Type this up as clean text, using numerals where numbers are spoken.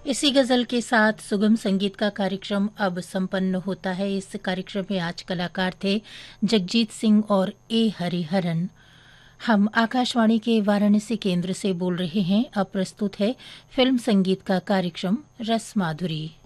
इसी गजल के साथ सुगम संगीत का कार्यक्रम अब संपन्न होता है। इस कार्यक्रम में आज कलाकार थे जगजीत सिंह और ए हरिहरन। हम आकाशवाणी के वाराणसी केंद्र से बोल रहे हैं। अब प्रस्तुत है फिल्म संगीत का कार्यक्रम रस माधुरी।